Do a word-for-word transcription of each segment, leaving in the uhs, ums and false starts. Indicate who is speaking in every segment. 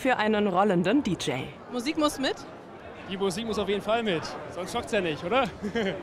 Speaker 1: für einen rollenden D J.
Speaker 2: Musik muss mit?
Speaker 3: Die Musik muss auf jeden Fall mit, sonst schockt's ja nicht, oder?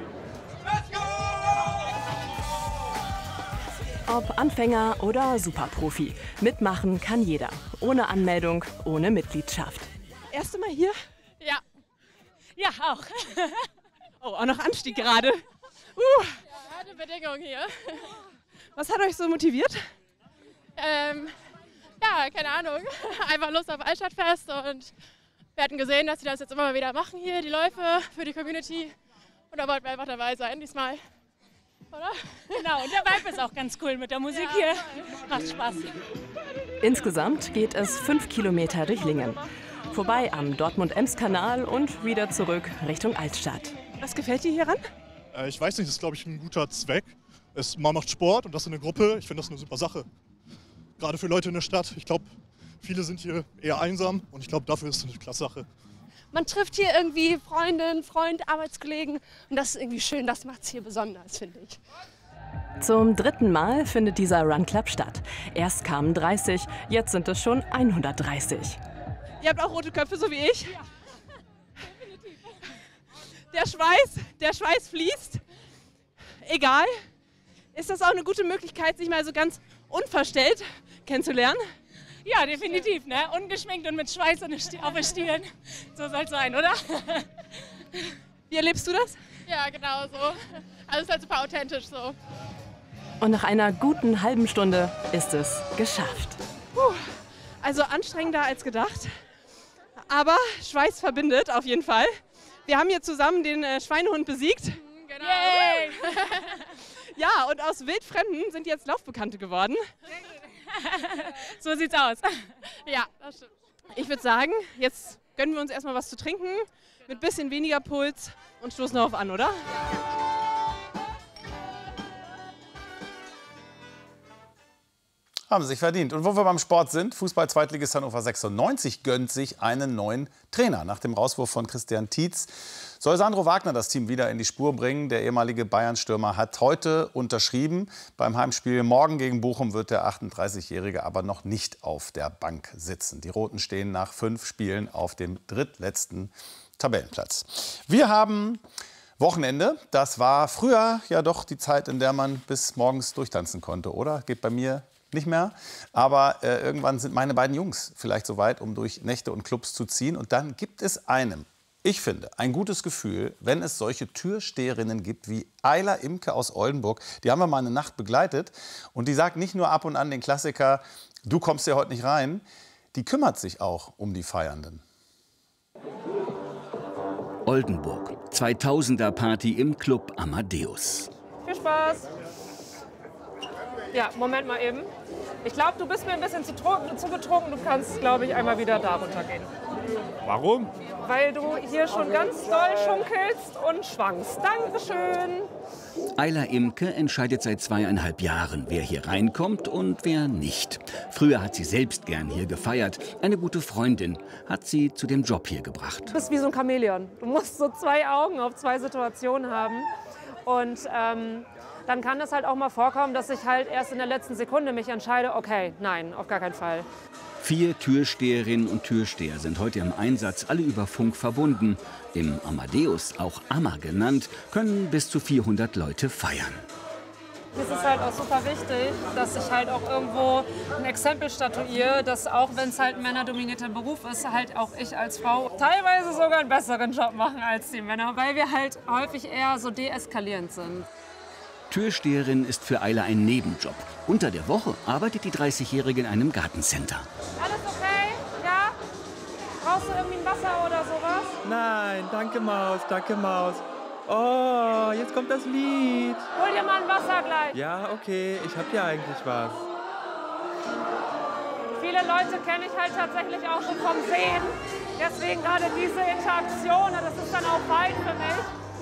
Speaker 1: Ob Anfänger oder Superprofi, mitmachen kann jeder. Ohne Anmeldung, ohne Mitgliedschaft.
Speaker 2: Erste Mal hier?
Speaker 4: Ja. Ja, auch.
Speaker 2: Oh, auch noch Anstieg gerade. Uh.
Speaker 4: Ja, harte Bedingung hier.
Speaker 2: Was hat euch so motiviert?
Speaker 4: Ähm, ja, keine Ahnung. Einfach Lust auf Altstadtfest und wir hatten gesehen, dass sie das jetzt immer mal wieder machen hier, die Läufe für die Community. Und da wollten wir einfach dabei sein diesmal. Oder?
Speaker 5: Genau, und der Vibe ist auch ganz cool mit der Musik
Speaker 4: Ja,
Speaker 5: hier. Macht Spaß.
Speaker 1: Insgesamt geht es fünf Kilometer durch Lingen. Vorbei am Dortmund-Ems-Kanal und wieder zurück Richtung Altstadt.
Speaker 2: Was gefällt dir hieran?
Speaker 6: Äh, ich weiß nicht, das ist, glaube ich, ein guter Zweck. Es, man macht Sport und das in der Gruppe. Ich finde das eine super Sache. Gerade für Leute in der Stadt. Ich glaube, viele sind hier eher einsam und ich glaube, dafür ist es eine klasse Sache.
Speaker 7: Man trifft hier irgendwie Freundinnen, Freund, Arbeitskollegen und das ist irgendwie schön, das macht es hier besonders, finde ich.
Speaker 1: Zum dritten Mal findet dieser Run Club statt. Erst kamen dreißig, jetzt sind es schon hundertdreißig.
Speaker 2: Ihr habt auch rote Köpfe, so wie ich? Ja, definitiv. Der Schweiß, der Schweiß fließt. Egal. Ist das auch eine gute Möglichkeit, sich mal so ganz unverstellt kennenzulernen?
Speaker 5: Ja, definitiv, ne? Ungeschminkt und mit Schweiß auf den Stirn. So soll es sein, oder?
Speaker 2: Wie erlebst du das?
Speaker 4: Ja, genau so. Also es ist halt super authentisch so.
Speaker 1: Und nach einer guten halben Stunde ist es geschafft.
Speaker 2: Puh, also anstrengender als gedacht. Aber Schweiß verbindet auf jeden Fall. Wir haben hier zusammen den äh, Schweinehund besiegt.
Speaker 4: Genau.
Speaker 2: Yay! Ja, und aus Wildfremden sind jetzt Laufbekannte geworden.
Speaker 5: So sieht's aus.
Speaker 4: Ja, das stimmt.
Speaker 2: Ich würde sagen, jetzt gönnen wir uns erstmal was zu trinken, mit bisschen weniger Puls und stoßen darauf an, oder?
Speaker 8: Haben sie sich verdient. Und wo wir beim Sport sind, Fußball-Zweitligist Hannover sechsundneunzig gönnt sich einen neuen Trainer. Nach dem Rauswurf von Christian Tietz soll Sandro Wagner das Team wieder in die Spur bringen. Der ehemalige Bayern-Stürmer hat heute unterschrieben. Beim Heimspiel morgen gegen Bochum wird der achtunddreißigjährige aber noch nicht auf der Bank sitzen. Die Roten stehen nach fünf Spielen auf dem drittletzten Tabellenplatz. Wir haben Wochenende. Das war früher ja doch die Zeit, in der man bis morgens durchtanzen konnte, oder? Geht bei mir nicht mehr. Aber äh, irgendwann sind meine beiden Jungs vielleicht so weit, um durch Nächte und Clubs zu ziehen. Und dann gibt es einem, ich finde, ein gutes Gefühl, wenn es solche Türsteherinnen gibt wie Ayla Imke aus Oldenburg. Die haben wir mal eine Nacht begleitet. Und die sagt nicht nur ab und an den Klassiker, du kommst ja heute nicht rein. Die kümmert sich auch um die Feiernden.
Speaker 9: Oldenburg, zweitausender Party im Club Amadeus.
Speaker 10: Viel Spaß. Ja, Moment mal eben. Ich glaube, du bist mir ein bisschen zu, zu betrunken. Du kannst, glaube ich, einmal wieder da runtergehen.
Speaker 3: Warum?
Speaker 10: Weil du hier schon ganz doll schunkelst und schwankst. Dankeschön.
Speaker 9: Ayla Imke entscheidet seit zweieinhalb Jahren, wer hier reinkommt und wer nicht. Früher hat sie selbst gern hier gefeiert. Eine gute Freundin hat sie zu dem Job hier gebracht.
Speaker 10: Du bist wie so ein Chamäleon. Du musst so zwei Augen auf zwei Situationen haben. Und ähm, dann kann es halt auch mal vorkommen, dass ich halt erst in der letzten Sekunde mich entscheide, okay, nein, auf gar keinen Fall.
Speaker 9: Vier Türsteherinnen und Türsteher sind heute im Einsatz, alle über Funk verbunden. Im Amadeus, auch Amma genannt, können bis zu vierhundert Leute feiern.
Speaker 10: Es ist halt auch super wichtig, dass ich halt auch irgendwo ein Exempel statuiere, dass auch wenn es halt ein männerdominierter Beruf ist, halt auch ich als Frau teilweise sogar einen besseren Job machen als die Männer, weil wir halt häufig eher so deeskalierend sind.
Speaker 9: Türsteherin ist für Ayla ein Nebenjob. Unter der Woche arbeitet die dreißigjährige in einem Gartencenter.
Speaker 10: Alles okay? Ja? Brauchst du irgendwie ein Wasser oder sowas?
Speaker 11: Nein, danke Maus, danke Maus. Oh, jetzt kommt das Lied.
Speaker 10: Hol dir mal ein Wasser gleich.
Speaker 11: Ja, okay, ich hab ja eigentlich was.
Speaker 10: Viele Leute kenne ich halt tatsächlich auch schon vom Sehen. Deswegen gerade diese Interaktion, das ist dann auch weit für mich.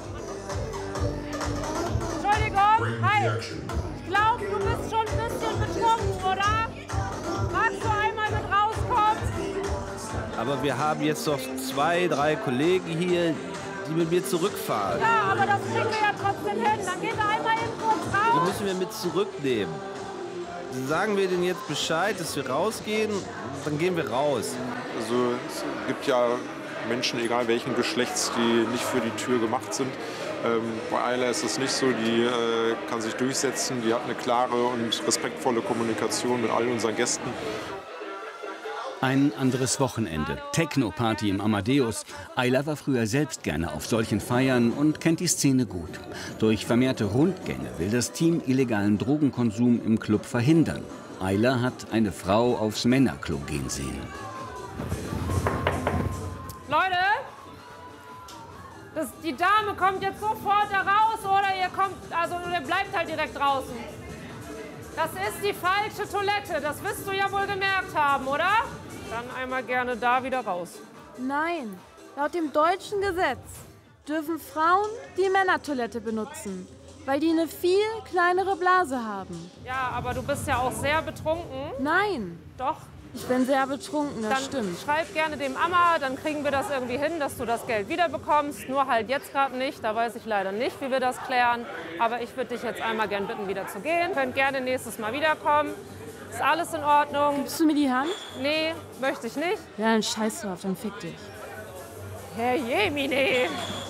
Speaker 10: Entschuldigung, hi. Ich glaube, du bist schon ein bisschen betrunken, oder? Magst du einmal mit rauskommen?
Speaker 11: Aber wir haben jetzt doch zwei, drei Kollegen hier, die mit mir zurückfahren.
Speaker 10: Ja, aber das kriegen wir ja trotzdem hin. Dann gehen wir einmal eben kurz raus.
Speaker 11: Die müssen wir mit zurücknehmen. Sagen wir denen jetzt Bescheid, dass wir rausgehen? dann gehen wir raus.
Speaker 12: Also es gibt ja Menschen, egal welchen Geschlechts, die nicht für die Tür gemacht sind. Ähm, bei Ayla ist es nicht so, die äh, kann sich durchsetzen, die hat eine klare und respektvolle Kommunikation mit all unseren Gästen.
Speaker 9: Ein anderes Wochenende. Techno-Party im Amadeus. Ayla war früher selbst gerne auf solchen Feiern und kennt die Szene gut. Durch vermehrte Rundgänge will das Team illegalen Drogenkonsum im Club verhindern. Ayla hat eine Frau aufs Männerklo gehen sehen.
Speaker 10: Leute, das, die Dame kommt jetzt sofort da raus oder ihr kommt, also oder ihr bleibt halt direkt draußen. Das ist die falsche Toilette, das wirst du ja wohl gemerkt haben, oder? Dann einmal gerne da wieder raus.
Speaker 13: Nein, laut dem deutschen Gesetz dürfen Frauen die Männertoilette benutzen, weil die eine viel kleinere Blase haben.
Speaker 10: Ja, aber du bist ja auch sehr betrunken.
Speaker 13: Nein.
Speaker 10: Doch.
Speaker 13: Ich bin sehr betrunken, das
Speaker 10: dann
Speaker 13: stimmt.
Speaker 10: Schreib gerne dem Amma, dann kriegen wir das irgendwie hin, dass du das Geld wiederbekommst. Nur halt jetzt gerade nicht, da weiß ich leider nicht, wie wir das klären. Aber ich würde dich jetzt einmal gern bitten, wieder zu gehen. Könnt gerne nächstes Mal wiederkommen. Ist alles in Ordnung.
Speaker 13: Gibst du mir die Hand?
Speaker 10: Nee, möchte ich nicht.
Speaker 13: Ja, dann scheiß drauf, dann fick dich.
Speaker 10: Herr Jemine.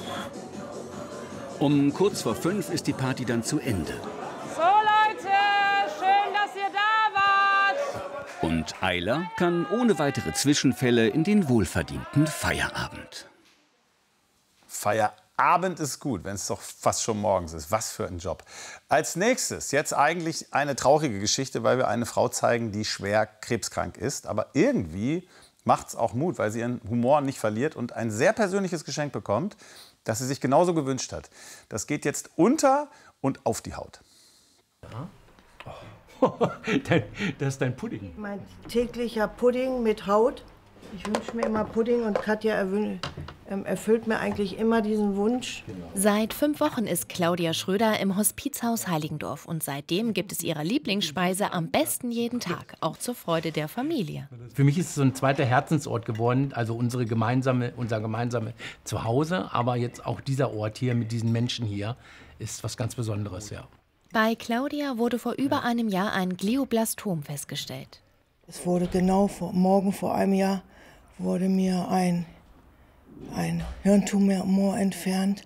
Speaker 9: Um kurz vor fünf ist die Party dann zu Ende.
Speaker 10: So Leute, schön, dass ihr da wart.
Speaker 9: Und Ayla kann ohne weitere Zwischenfälle in den wohlverdienten Feierabend.
Speaker 8: Feierabend ist gut, wenn es doch fast schon morgens ist. Was für ein Job. Als nächstes jetzt eigentlich eine traurige Geschichte, weil wir eine Frau zeigen, die schwer krebskrank ist. Aber irgendwie macht es auch Mut, weil sie ihren Humor nicht verliert und ein sehr persönliches Geschenk bekommt, das sie sich genauso gewünscht hat. Das geht jetzt unter und auf die Haut.
Speaker 14: Ja. Oh. Das ist dein Pudding.
Speaker 15: Mein täglicher Pudding mit Haut. Ich wünsche mir immer Pudding und Katja erfüllt mir eigentlich immer diesen Wunsch.
Speaker 16: Seit fünf Wochen ist Claudia Schröder im Hospizhaus Heiligendorf und seitdem gibt es ihre Lieblingsspeise am besten jeden Tag, auch zur Freude der Familie.
Speaker 14: Für mich ist es so ein zweiter Herzensort geworden, also unsere gemeinsame, unser gemeinsames Zuhause, aber jetzt auch dieser Ort hier mit diesen Menschen hier ist was ganz Besonderes, ja.
Speaker 16: Bei Claudia wurde vor über einem Jahr ein Glioblastom festgestellt.
Speaker 15: Es wurde genau vor, morgen vor einem Jahr wurde mir ein, ein Hirntumor entfernt,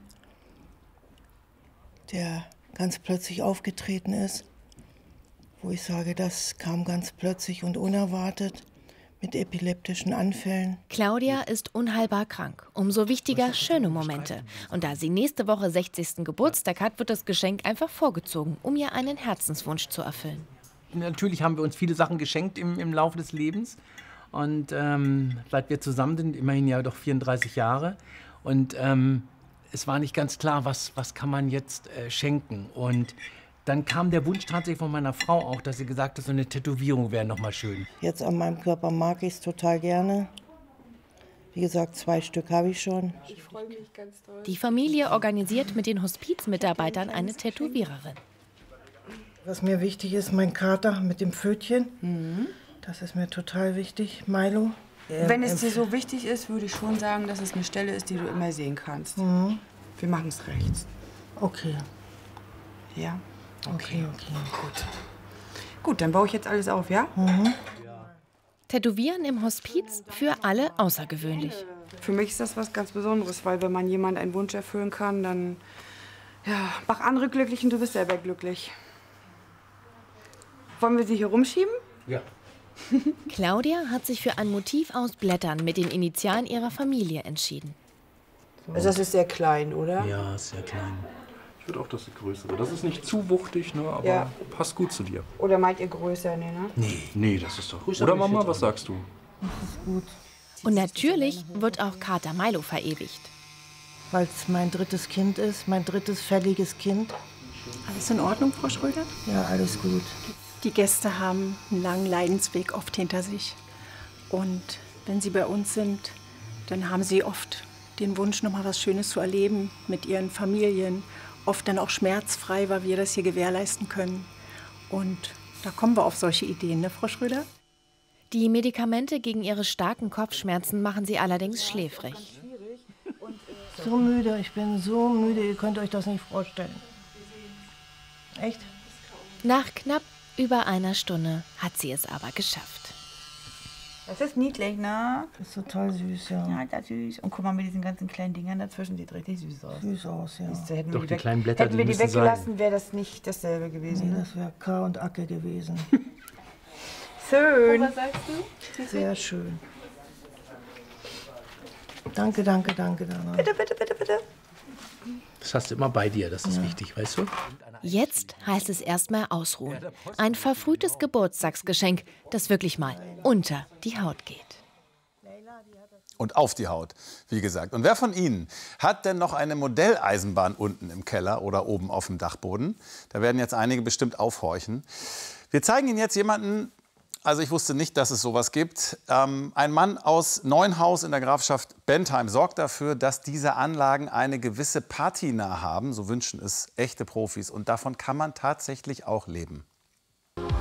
Speaker 15: der ganz plötzlich aufgetreten ist, wo ich sage, das kam ganz plötzlich und unerwartet mit epileptischen Anfällen.
Speaker 16: Claudia ist unheilbar krank. Umso wichtiger schöne Momente. Und da sie nächste Woche sechzigsten Geburtstag hat, wird das Geschenk einfach vorgezogen, um ihr einen Herzenswunsch zu erfüllen.
Speaker 14: Natürlich haben wir uns viele Sachen geschenkt im, im Laufe des Lebens. Und ähm, seit wir zusammen sind, immerhin ja doch vierunddreißig Jahre. Und ähm, es war nicht ganz klar, was, was kann man jetzt äh, schenken. Und dann kam der Wunsch tatsächlich von meiner Frau auch, dass sie gesagt hat, so eine Tätowierung wäre noch mal schön.
Speaker 15: Jetzt an meinem Körper mag ich es total gerne. Wie gesagt, zwei Stück habe ich schon.
Speaker 13: Ich freue mich ganz doll.
Speaker 16: Die Familie organisiert mit den Hospizmitarbeitern eine Tätowiererin.
Speaker 15: Was mir wichtig ist, mein Kater mit dem Pfötchen. Mhm. Das ist mir total wichtig. Milo.
Speaker 17: Wenn es dir so wichtig ist, würde ich schon sagen, dass es eine Stelle ist, die du immer sehen kannst.
Speaker 15: Mhm.
Speaker 17: Wir machen es rechts.
Speaker 15: Okay.
Speaker 17: Ja?
Speaker 15: Okay, okay.
Speaker 17: Gut. Gut, dann baue ich jetzt alles auf, ja?
Speaker 15: Mhm.
Speaker 16: Tätowieren im Hospiz für alle außergewöhnlich.
Speaker 17: Für mich ist das was ganz Besonderes, weil wenn man jemand einen Wunsch erfüllen kann, dann ja, mach andere glücklich und du bist selber glücklich. Wollen wir sie hier rumschieben?
Speaker 14: Ja.
Speaker 16: Claudia hat sich für ein Motiv aus Blättern mit den Initialen ihrer Familie entschieden.
Speaker 17: Also das ist sehr klein, oder?
Speaker 14: Ja, sehr klein.
Speaker 18: Ich würde auch das größere. Das ist nicht zu wuchtig, ne, aber
Speaker 17: ja.
Speaker 18: Passt gut zu dir.
Speaker 17: Oder meint ihr größer, ne?
Speaker 18: Nee, nee, das ist doch größer. Oder Mama, was sagst du?
Speaker 15: Das ist gut.
Speaker 16: Und natürlich wird auch Kater Milo verewigt.
Speaker 15: Weil es mein drittes Kind ist, mein drittes fälliges Kind.
Speaker 19: Alles in Ordnung, Frau Schröder?
Speaker 15: Ja, alles gut.
Speaker 19: Die Gäste haben einen langen Leidensweg oft hinter sich. Und wenn sie bei uns sind, dann haben sie oft den Wunsch, noch mal was Schönes zu erleben mit ihren Familien. Oft dann auch schmerzfrei, weil wir das hier gewährleisten können. Und da kommen wir auf solche Ideen, ne, Frau Schröder?
Speaker 16: Die Medikamente gegen ihre starken Kopfschmerzen machen sie allerdings schläfrig.
Speaker 15: So müde, ich bin so müde, ihr könnt euch das nicht vorstellen. Echt?
Speaker 16: Nach knapp über einer Stunde hat sie es aber geschafft.
Speaker 20: Das ist niedlich, ne?
Speaker 15: Das ist total süß, ja.
Speaker 20: Ja, das ist süß. Und guck mal, mit diesen ganzen kleinen Dingern dazwischen, sieht richtig süß aus.
Speaker 15: Süß aus, ja.
Speaker 20: Siehst du, hätten
Speaker 14: Doch,
Speaker 20: wir
Speaker 14: die
Speaker 20: weg-
Speaker 14: kleinen Blätter,
Speaker 20: Hätten
Speaker 14: die
Speaker 20: wir die
Speaker 14: müssen
Speaker 20: weggelassen, wäre das nicht dasselbe
Speaker 15: Nee,
Speaker 20: gewesen. Ne?
Speaker 15: das wäre K und Acke gewesen.
Speaker 20: Schön.
Speaker 13: Was sagst du?
Speaker 15: Sehr schön. Danke, danke, danke, Dana.
Speaker 20: Bitte, bitte, bitte, bitte.
Speaker 14: Das hast du immer bei dir, das ist ja. wichtig, weißt du?
Speaker 16: Jetzt heißt es erstmal ausruhen. Ein verfrühtes Geburtstagsgeschenk, das wirklich mal unter die Haut geht.
Speaker 8: Und auf die Haut, wie gesagt. Und wer von Ihnen hat denn noch eine Modelleisenbahn unten im Keller oder oben auf dem Dachboden? Da werden jetzt einige bestimmt aufhorchen. Wir zeigen Ihnen jetzt jemanden, also ich wusste nicht, dass es sowas gibt. Ähm, ein Mann aus Neuenhaus in der Grafschaft Bentheim sorgt dafür, dass diese Anlagen eine gewisse Patina haben. So wünschen es echte Profis. Und davon kann man tatsächlich auch leben.